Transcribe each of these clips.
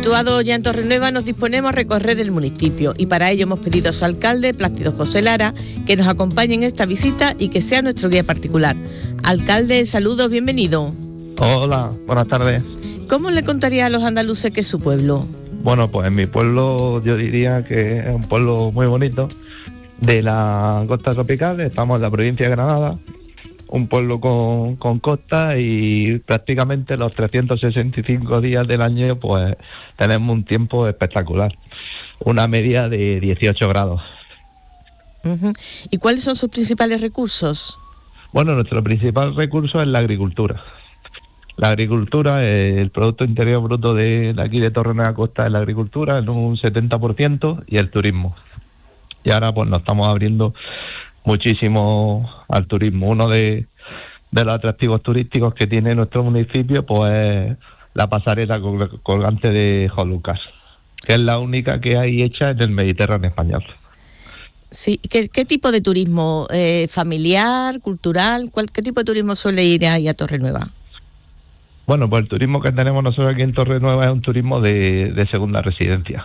Situados ya en Torrenueva, nos disponemos a recorrer el municipio y para ello hemos pedido a su alcalde, Plácido José Lara, que nos acompañe en esta visita y que sea nuestro guía particular. Alcalde, saludos, bienvenido. Hola, buenas tardes. ¿Cómo le contaría a los andaluces que es su pueblo? Bueno, pues mi pueblo yo diría que es un pueblo muy bonito de la costa tropical. Estamos en la provincia de Granada, un pueblo con costa y prácticamente los 365 días del año pues tenemos un tiempo espectacular, una media de 18 grados. Uh-huh. ¿Y cuáles son sus principales recursos? Bueno, nuestro principal recurso es la agricultura. La agricultura, el Producto Interior Bruto de aquí de Torrenueva Costa es la agricultura en un 70% y el turismo. Y ahora pues nos estamos abriendo muchísimo al turismo. Uno de los atractivos turísticos que tiene nuestro municipio pues es la pasarela colgante de Jolucas, que es la única que hay hecha en el Mediterráneo español. Sí, ¿qué tipo de turismo? ¿Familiar, cultural? ¿Qué tipo de turismo suele ir ahí a Torrenueva? Bueno, pues el turismo que tenemos nosotros aquí en Torrenueva es un turismo de segunda residencia.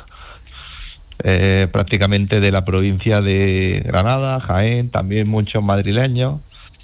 Prácticamente de la provincia de Granada, Jaén, también muchos madrileños,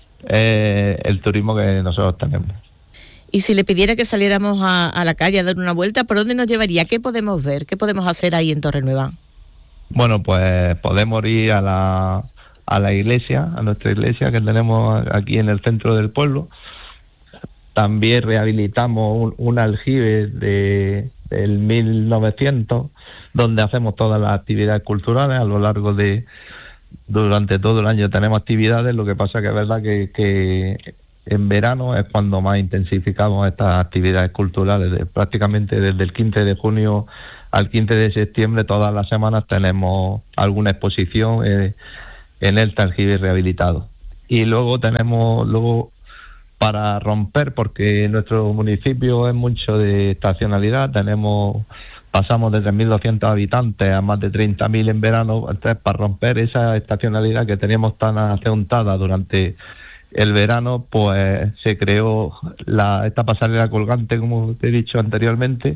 el turismo que nosotros tenemos. Y si le pidiera que saliéramos a la calle a dar una vuelta, ¿por dónde nos llevaría? ¿Qué podemos ver? ¿Qué podemos hacer ahí en Torrenueva? Bueno, pues podemos ir a la iglesia, a nuestra iglesia que tenemos aquí en el centro del pueblo. También rehabilitamos un aljibe del 1900, donde hacemos todas las actividades culturales a lo largo durante todo el año tenemos actividades. Lo que pasa que es verdad que en verano es cuando más intensificamos estas actividades culturales. Prácticamente desde el 15 de junio al 15 de septiembre, todas las semanas tenemos alguna exposición en el aljibe rehabilitado. Y luego tenemos para romper, porque nuestro municipio es mucho de estacionalidad, pasamos de 3.200 habitantes a más de 30.000 en verano. Entonces, para romper esa estacionalidad que teníamos tan acentuada durante el verano, pues se creó esta pasarela colgante, como te he dicho anteriormente,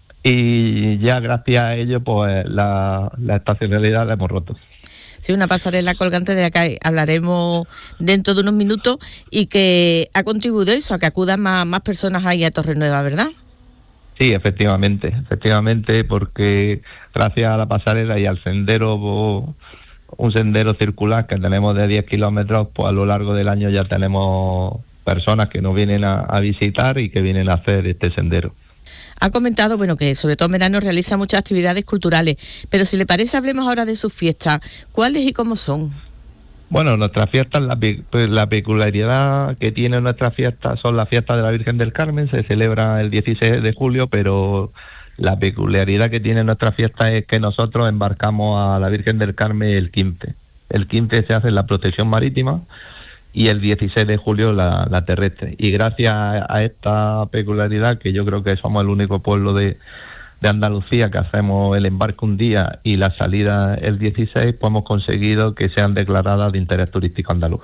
y ya gracias a ello pues la estacionalidad la hemos roto. Sí, una pasarela colgante de la que hablaremos dentro de unos minutos y que ha contribuido eso, a que acudan más personas ahí a Torrenueva, ¿verdad? Sí, efectivamente, porque gracias a la pasarela y al sendero, un sendero circular que tenemos de 10 kilómetros, pues a lo largo del año ya tenemos personas que nos vienen a visitar y que vienen a hacer este sendero. Ha comentado, que sobre todo en verano realiza muchas actividades culturales, pero si le parece hablemos ahora de sus fiestas. ¿Cuáles y cómo son? Bueno, nuestras fiestas, la peculiaridad que tiene nuestras fiestas son las fiestas de la Virgen del Carmen. Se celebra el 16 de julio, pero la peculiaridad que tiene nuestra fiesta es que nosotros embarcamos a la Virgen del Carmen el 15. El 15 se hace la procesión marítima y el 16 de julio la terrestre. Y gracias a esta peculiaridad, que yo creo que somos el único pueblo de Andalucía que hacemos el embarque un día y la salida el 16, pues hemos conseguido que sean declaradas de interés turístico andaluz.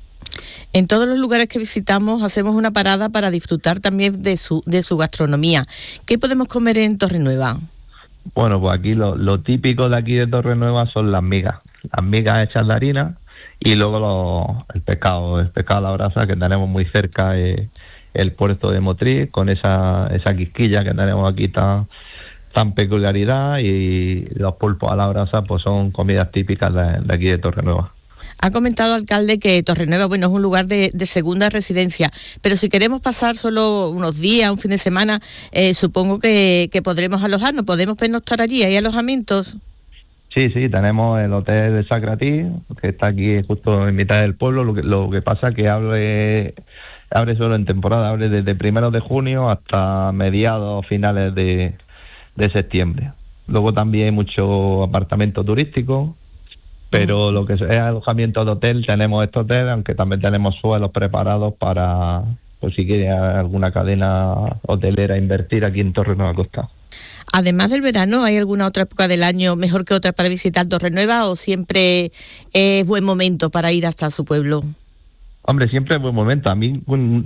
En todos los lugares que visitamos hacemos una parada para disfrutar también de su gastronomía. ¿Qué podemos comer en Torrenueva? Bueno, pues aquí lo típico de aquí de Torrenueva son las migas hechas de harina. Y luego el pescado a la brasa que tenemos muy cerca, el puerto de Motril, con esa quisquilla que tenemos aquí tan peculiaridad, y los pulpos a la brasa pues son comidas típicas de aquí de Torrenueva. Ha comentado, alcalde, que Torrenueva es un lugar de segunda residencia, pero si queremos pasar solo unos días, un fin de semana, supongo que podremos alojarnos, podemos pernoctar allí, ¿hay alojamientos? Sí, tenemos el hotel de Sacratí, que está aquí justo en mitad del pueblo. Lo que pasa es que abre solo en temporada, abre desde 1 de junio hasta mediados finales de septiembre. Luego también hay mucho apartamento turístico, pero lo que es alojamiento de hotel, tenemos este hotel, aunque también tenemos suelos preparados para, pues si quiere alguna cadena hotelera invertir aquí en Torrenueva Costa. Además del verano, ¿hay alguna otra época del año mejor que otra para visitar Torrenueva o siempre es buen momento para ir hasta su pueblo? Hombre, siempre es buen momento. A mí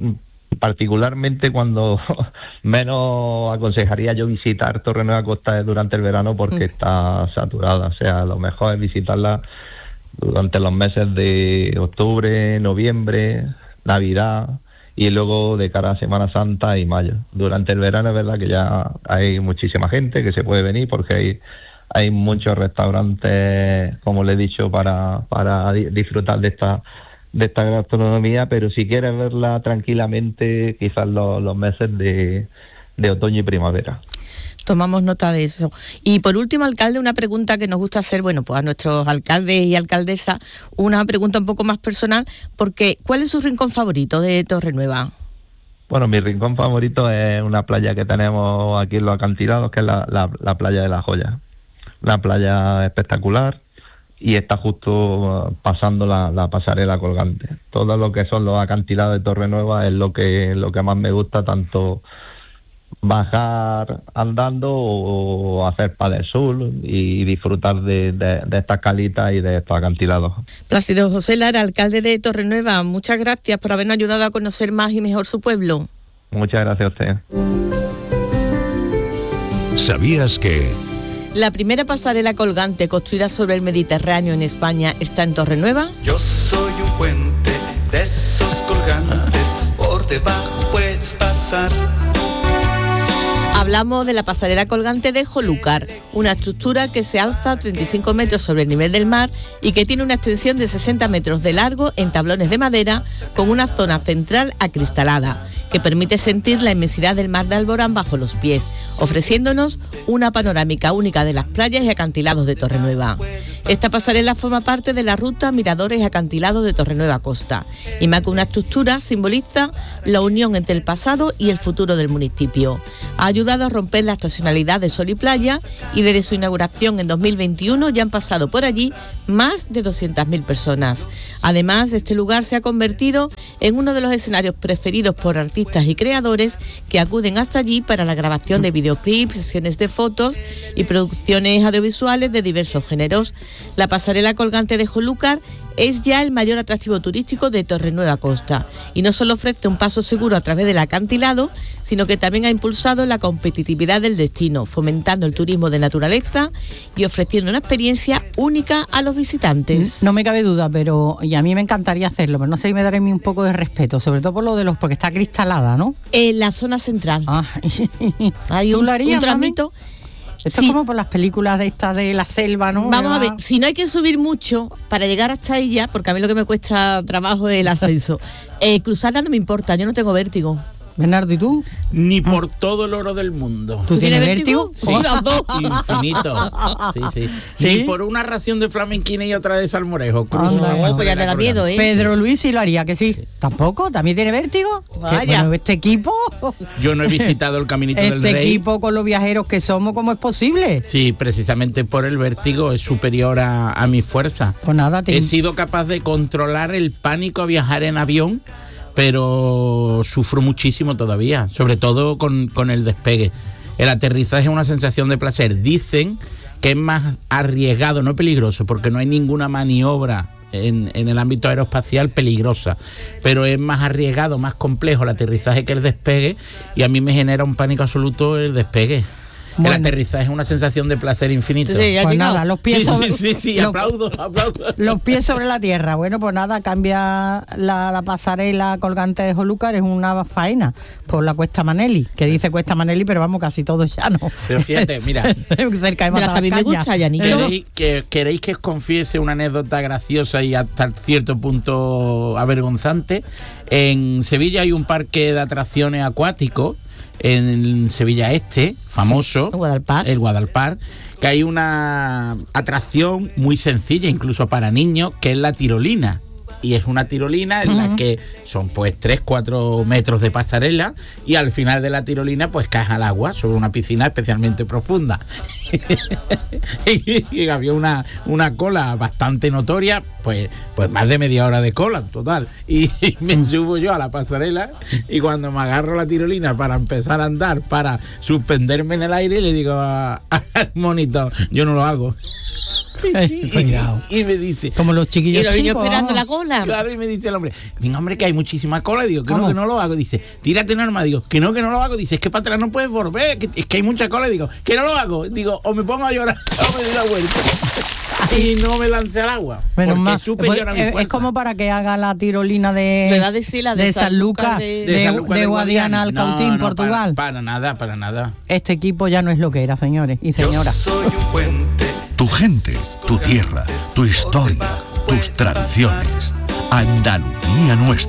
particularmente cuando menos aconsejaría yo visitar Torrenueva Costa durante el verano, porque está saturada. O sea, lo mejor es visitarla durante los meses de octubre, noviembre, Navidad y luego de cara a Semana Santa y mayo. Durante el verano es verdad que ya hay muchísima gente que se puede venir, porque hay muchos restaurantes, como le he dicho, para disfrutar de esta gastronomía, pero si quieres verla tranquilamente, quizás los meses de otoño y primavera. Tomamos nota de eso. Y por último, alcalde, una pregunta que nos gusta hacer, bueno, pues a nuestros alcaldes y alcaldesas, una pregunta un poco más personal, porque ¿cuál es su rincón favorito de Torrenueva? Bueno, mi rincón favorito es una playa que tenemos aquí en los acantilados, que es la playa de La Joya. Una playa espectacular, y está justo pasando la pasarela colgante. Todo lo que son los acantilados de Torrenueva es lo que más me gusta, tanto bajar andando o hacer paddle surf y disfrutar de estas calitas y de estos acantilados. Plácido José Lara, alcalde de Torrenueva, muchas gracias por habernos ayudado a conocer más y mejor su pueblo. Muchas gracias a usted. ¿Sabías que la primera pasarela colgante construida sobre el Mediterráneo en España está en Torrenueva? Yo soy un puente de esos colgantes, por debajo puedes pasar. Hablamos de la pasarela colgante de Jolúcar, una estructura que se alza 35 metros sobre el nivel del mar y que tiene una extensión de 60 metros de largo en tablones de madera, con una zona central acristalada, que permite sentir la inmensidad del mar de Alborán bajo los pies, ofreciéndonos una panorámica única de las playas y acantilados de Torrenueva. Esta pasarela forma parte de la ruta Miradores y Acantilados de Torrenueva Costa, y más que una estructura, simboliza la unión entre el pasado y el futuro del municipio. Ha ayudado a romper la estacionalidad de sol y playa, y desde su inauguración en 2021 ya han pasado por allí más de 200.000 personas. Además, este lugar se ha convertido en uno de los escenarios preferidos por artistas y creadores que acuden hasta allí para la grabación de videoclips, sesiones de fotos y producciones audiovisuales de diversos géneros. La pasarela colgante de Jolúcar es ya el mayor atractivo turístico de Torrenueva Costa, y no solo ofrece un paso seguro a través del acantilado, sino que también ha impulsado la competitividad del destino, fomentando el turismo de naturaleza y ofreciendo una experiencia única a los visitantes. No me cabe duda, y a mí me encantaría hacerlo, pero no sé si me daré un poco de respeto, sobre todo por porque está cristalada, ¿no? En la zona central. Hay un tramito. Esto es como por las películas de la selva, ¿no? Vamos a ver, si no hay que subir mucho para llegar hasta ella, porque a mí lo que me cuesta trabajo es el ascenso, cruzarla no me importa, yo no tengo vértigo. Bernardo, ¿y tú? Ni por todo el oro del mundo. ¿Tú tienes vértigo? Sí, infinito. Sí. Ni por una ración de flamenquina y otra de salmorejo. Pues ya te da miedo, ¿eh? Pedro Luis sí lo haría, que sí. ¿Tampoco? ¿También tiene vértigo? Vaya. Bueno, este equipo... Yo no he visitado el Caminito del Rey. Este equipo con los viajeros que somos, ¿cómo es posible? Sí, precisamente por el vértigo es superior a mi fuerza. Pues nada, he sido capaz de controlar el pánico a viajar en avión, pero sufro muchísimo todavía, sobre todo con el despegue. El aterrizaje es una sensación de placer. Dicen que es más arriesgado, no peligroso, porque no hay ninguna maniobra en el ámbito aeroespacial peligrosa, pero es más arriesgado, más complejo el aterrizaje que el despegue, y a mí me genera un pánico absoluto el despegue. Bueno. El aterrizaje es una sensación de placer infinito. Sí, pues nada, los pies sí, aplaudo. Los pies sobre la tierra. Bueno, pues nada, cambia la pasarela colgante de Jolúcar, es una faena por la Cuesta Maneli, que dice Cuesta Maneli, pero vamos, casi todo llano. Pero fíjate, mira, cerca de las que a mí me gusta, Llanito. ¿Queréis que os confiese una anécdota graciosa y hasta cierto punto avergonzante? En Sevilla hay un parque de atracciones acuáticos, en Sevilla Este, famoso, el Guadalpar, que hay una atracción muy sencilla, incluso para niños, que es la tirolina. Y es una tirolina en la que son pues 3-4 metros de pasarela, y al final de la tirolina pues caes al agua sobre una piscina especialmente profunda. y había una cola bastante notoria, pues más de media hora de cola en total. Y me subo yo a la pasarela, y cuando me agarro la tirolina para empezar a andar, para suspenderme en el aire, le digo al monitor, yo no lo hago. Cuidado. Y me dice... Como los chiquillos Y los niños chicos, esperando la vamos. cola. Claro, y me dice el hombre, venga, hombre, que hay muchísima cola. Digo, que no, ¿Cómo? que no lo hago. Dice, tírate norma. Digo, que no lo hago. Dice, es que para atrás no puedes volver, es que hay mucha cola. Digo, que no lo hago. Digo, o me pongo a llorar o me doy la vuelta. Y no me lancé al agua. Menos porque mal. supe Pues, yo era mi es fuerza. como para que haga la tirolina de, Lo iba a decir, la de San Lucas, de San Lucas de Guadiana al Cautín, No, Portugal. Para nada. Este equipo ya no es lo que era, señores y Yo señoras. soy un puente. Tu gente, tu tierra, tu historia, tus tradiciones. Andalucía nuestra.